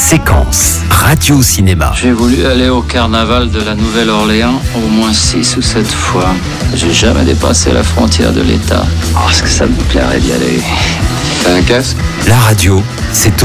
Séquence radio-cinéma. J'ai voulu aller au carnaval de la Nouvelle-Orléans au moins 6 ou 7 fois. J'ai jamais dépassé la frontière de l'État. Oh, est-ce que ça me plairait d'y aller? T'as un casque? La radio, c'est